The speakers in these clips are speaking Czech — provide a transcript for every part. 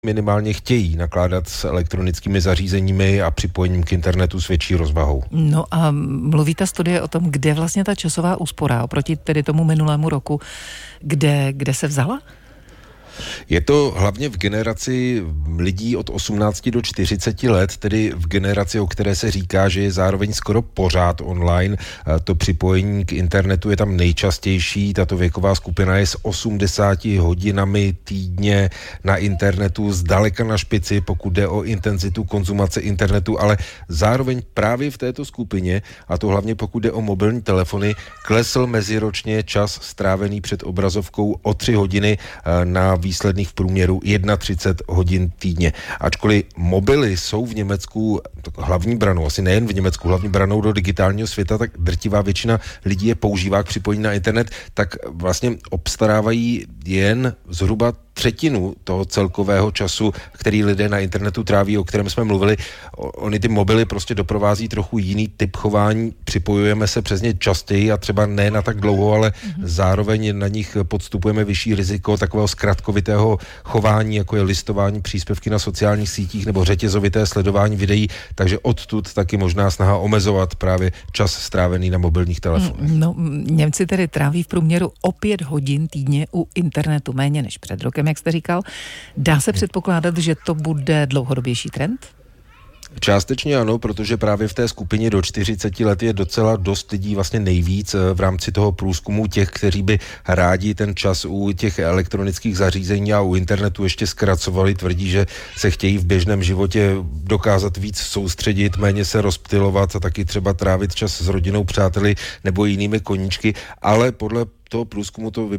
minimálně chtějí nakládat s elektronickými zařízeními a připojením k internetu s větší rozvahou. No a mluví ta studie o tom, kde vlastně ta časová úspora oproti tedy tomu minulému roku, kde se vzala? Je to hlavně v generaci lidí od 18 do 40 let, tedy v generaci, o které se říká, že je zároveň skoro pořád online. To připojení k internetu je tam nejčastější. Tato věková skupina je s 80 hodinami týdně na internetu zdaleka na špici, pokud jde o intenzitu konzumace internetu, ale zároveň právě v této skupině, a to hlavně pokud jde o mobilní telefony, klesl meziročně čas strávený před obrazovkou o 3 hodiny na výsledných v průměru 31 hodin týdně. Ačkoliv mobily jsou v Německu hlavní branou, asi nejen v Německu, hlavní branou do digitálního světa, tak drtivá většina lidí je používá k připojení na internet, tak vlastně obstarávají jen zhruba třetinu toho celkového času, který lidé na internetu tráví, o kterém jsme mluvili. Oni ty mobily prostě doprovází trochu jiný typ chování, připojujeme se přes ně častěji a třeba ne na tak dlouho, ale zároveň na nich podstupujeme vyšší riziko takového zkratkovitého chování, jako je listování, příspěvky na sociálních sítích nebo řetězovité sledování videí, takže odtud taky možná snaha omezovat právě čas strávený na mobilních telefonech. No, Němci tedy tráví v průměru o 5 hodin týdně u internetu, méně než před rokem, jak jste říkal. Dá se předpokládat, že to bude dlouhodobější trend? Částečně ano, protože právě v té skupině do 40 let je docela dost lidí, vlastně nejvíc v rámci toho průzkumu těch, kteří by rádi ten čas u těch elektronických zařízení a u internetu ještě zkracovali. Tvrdí, že se chtějí v běžném životě dokázat víc soustředit, méně se rozptylovat a taky třeba trávit čas s rodinou, přáteli nebo jinými koníčky, ale podle toho průzkumu to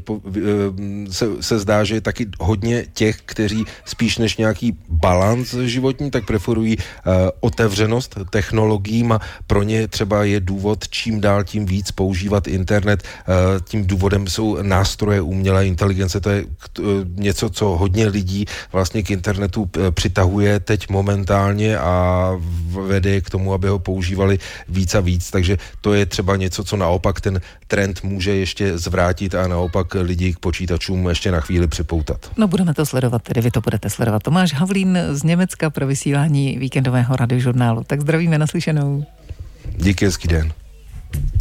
se zdá, že je taky hodně těch, kteří spíš než nějaký balans životní, tak preferují otevřenost technologiím a pro ně třeba je důvod čím dál tím víc používat internet. Tím důvodem jsou nástroje umělé inteligence. To je něco, co hodně lidí vlastně k internetu přitahuje teď momentálně a vede k tomu, aby ho používali víc a víc. Takže to je třeba něco, co naopak ten trend může ještě zvrátit a naopak lidi k počítačům ještě na chvíli připoutat. No budeme to sledovat, tedy vy to budete sledovat. Tomáš Havlín z Německa pro vysílání víkendového radiožurnálu. Tak zdravíme, naslyšenou. Díky, hezký den.